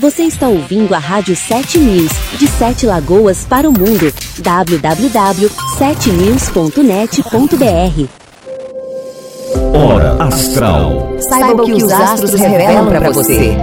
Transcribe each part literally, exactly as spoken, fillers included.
Você está ouvindo a Rádio sete News, de Sete Lagoas para o mundo. w w w ponto sete news ponto net ponto b r. Hora Astral. Saiba o que os astros revelam para você.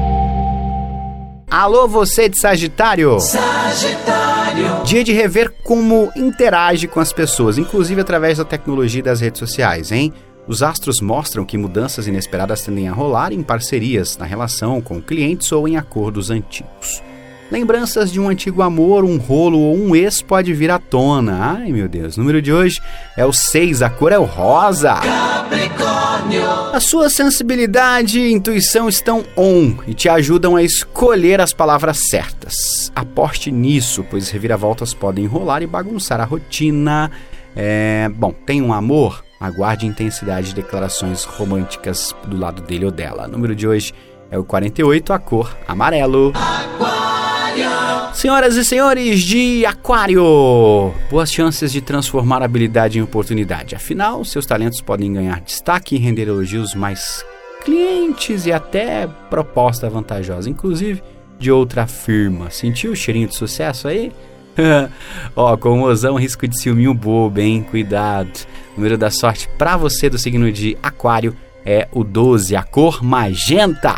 Alô, você de Sagitário! Sagitário. Dia de rever como interage com as pessoas, inclusive através da tecnologia e das redes sociais, hein? Os astros mostram que mudanças inesperadas tendem a rolar em parcerias, na relação com clientes ou em acordos antigos. Lembranças de um antigo amor, um rolo ou um ex pode vir à tona. Ai, meu Deus. O número de hoje é o seis, a cor é o rosa. Capricórnio. A sua sensibilidade e intuição estão on e te ajudam a escolher as palavras certas. Aposte nisso, pois reviravoltas podem enrolar e bagunçar a rotina. É... Bom, tem um amor? Aguarde intensidade de declarações românticas do lado dele ou dela. O número de hoje é o quarenta e oito, a cor amarelo. Aquário. Senhoras e senhores de Aquário, boas chances de transformar a habilidade em oportunidade. Afinal, seus talentos podem ganhar destaque e render elogios mais clientes e até proposta vantajosa, inclusive de outra firma. Sentiu o cheirinho de sucesso aí? Ó, com o mozão, risco de ciúminho bobo, hein? Cuidado. O número da sorte pra você do signo de Aquário é o doze, a cor magenta.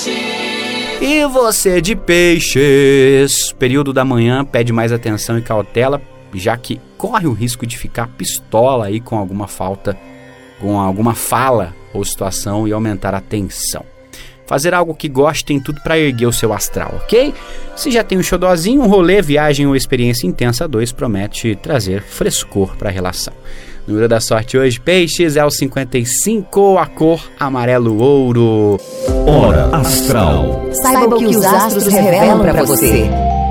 E você de Peixes, período da manhã pede mais atenção e cautela, já que corre o risco de ficar pistola aí com alguma falta, com alguma fala ou situação e aumentar a tensão. Fazer algo que goste tem tudo para erguer o seu astral, ok? Se já tem um xodózinho, um rolê, viagem ou experiência intensa, dois promete trazer frescor para a relação. O número da sorte hoje, Peixes, é o cinquenta e cinco, a cor amarelo ouro. Hora Astral. Saiba o que os astros revelam para você.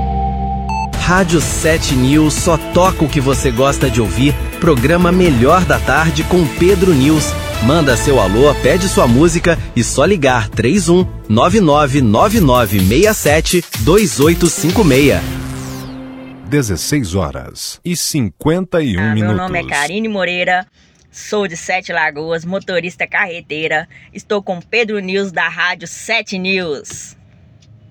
Rádio sete News só toca o que você gosta de ouvir. Programa Melhor da Tarde com Pedro News. Manda seu alô, pede sua música e só ligar três um nove nove nove nove seis sete dois oito cinco seis. dezesseis horas e cinquenta e um ah, minutos. Meu nome é Karine Moreira, sou de Sete Lagoas, motorista carreteira. Estou com Pedro News da Rádio sete News.